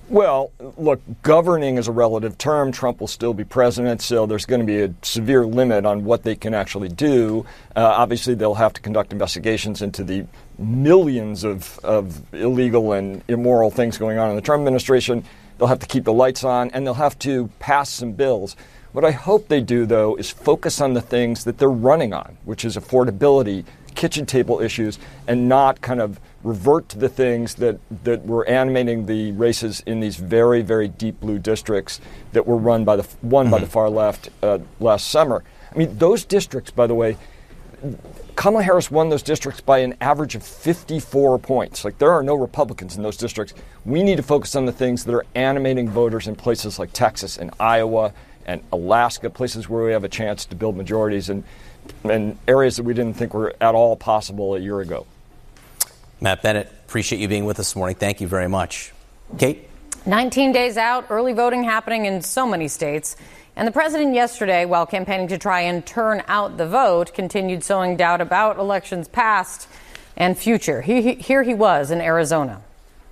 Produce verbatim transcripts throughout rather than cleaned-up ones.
Well, look, governing is a relative term. Trump will still be president, so there's going to be a severe limit on what they can actually do. Uh, obviously, they'll have to conduct investigations into the millions of, of illegal and immoral things going on in the Trump administration. They'll have to keep the lights on, and they'll have to pass some bills. What I hope they do, though, is focus on the things that they're running on, which is affordability, kitchen table issues, and not kind of revert to the things that, that were animating the races in these very, very deep blue districts that were run by the won mm-hmm. by the far left uh, last summer. I mean, those districts, by the way, Kamala Harris won those districts by an average of fifty-four points. Like, there are no Republicans in those districts. We need to focus on the things that are animating voters in places like Texas and Iowa and Alaska, places where we have a chance to build majorities and and areas that we didn't think were at all possible a year ago. Matt Bennett, appreciate you being with us this morning. Thank you very much. Kate? nineteen days out, early voting happening in so many states. And the president yesterday, while campaigning to try and turn out the vote, continued sowing doubt about elections past and future. He, he, here he was in Arizona.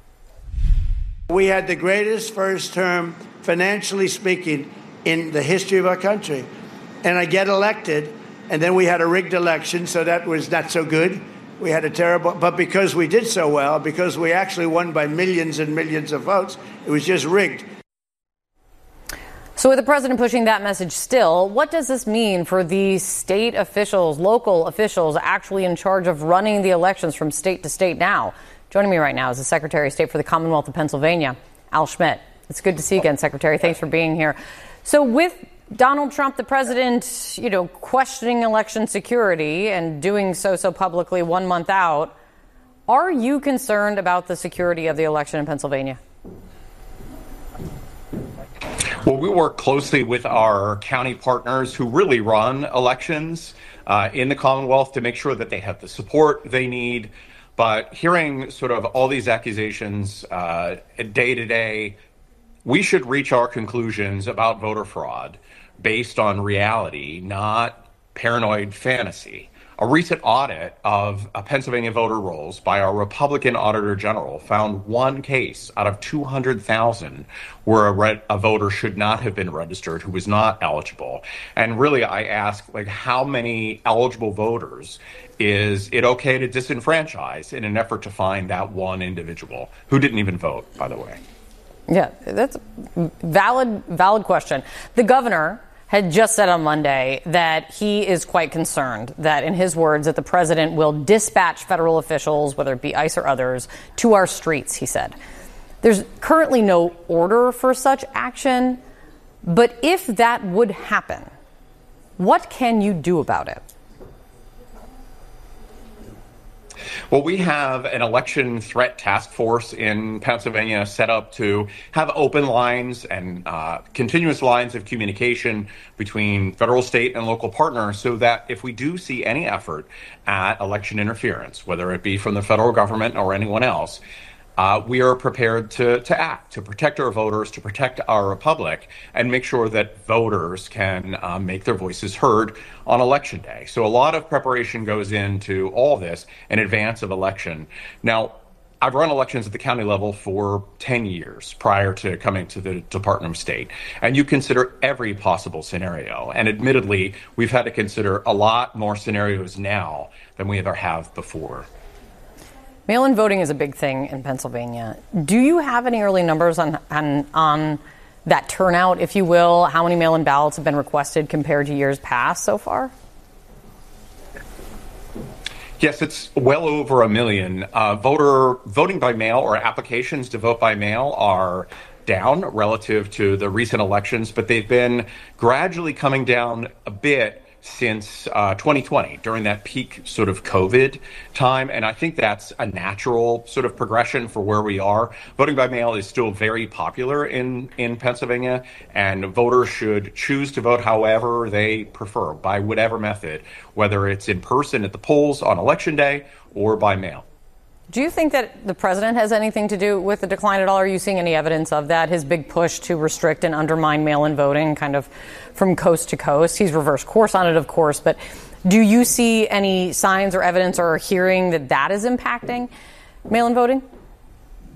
We had the greatest first term, financially speaking, in the history of our country. And I get elected, and then we had a rigged election, so that was not so good. We had a terrible, but because we did so well, because we actually won by millions and millions of votes, it was just rigged. So with the president pushing that message still, what does this mean for the state officials, local officials actually in charge of running the elections from state to state now? Joining me right now is the Secretary of State for the Commonwealth of Pennsylvania, Al Schmidt. It's good to see you again, Secretary. Thanks for being here. So with Donald Trump, the president, you know, questioning election security and doing so so publicly one month out, are you concerned about the security of the election in Pennsylvania? Well, we work closely with our county partners who really run elections uh, in the Commonwealth to make sure that they have the support they need. But hearing sort of all these accusations uh, day to day, we should reach our conclusions about voter fraud based on reality, not paranoid fantasy. A recent audit of uh, Pennsylvania voter rolls by our Republican Auditor General found one case out of two hundred thousand where a, re- a voter should not have been registered who was not eligible. And really, I ask, like, how many eligible voters is it okay to disenfranchise in an effort to find that one individual who didn't even vote, by the way? Yeah, that's a valid, valid question. The governor had just said on Monday that he is quite concerned that, in his words, that the president will dispatch federal officials, whether it be ICE or others, to our streets, he said. There's currently no order for such action, but if that would happen, what can you do about it? Well, we have an election threat task force in Pennsylvania set up to have open lines and uh, continuous lines of communication between federal, state, and local partners so that if we do see any effort at election interference, whether it be from the federal government or anyone else, Uh, we are prepared to, to act, to protect our voters, to protect our republic, and make sure that voters can uh, make their voices heard on Election Day. So a lot of preparation goes into all this in advance of election. Now, I've run elections at the county level for ten years prior to coming to the Department of State, and you consider every possible scenario. And admittedly, we've had to consider a lot more scenarios now than we ever have before. Mail-in voting is a big thing in Pennsylvania. Do you have any early numbers on, on on that turnout, if you will? How many mail-in ballots have been requested compared to years past so far? Yes, it's well over a million. Uh, voter voting by mail or applications to vote by mail are down relative to the recent elections, but they've been gradually coming down a bit since uh, twenty twenty, during that peak sort of COVID time. And I think that's a natural sort of progression for where we are. Voting by mail is still very popular in, in Pennsylvania, and voters should choose to vote however they prefer, by whatever method, whether it's in person at the polls on Election Day or by mail. Do you think that the president has anything to do with the decline at all? Are you seeing any evidence of that? His big push to restrict and undermine mail-in voting kind of from coast to coast. He's reversed course on it, of course. But do you see any signs or evidence or hearing that that is impacting mail-in voting?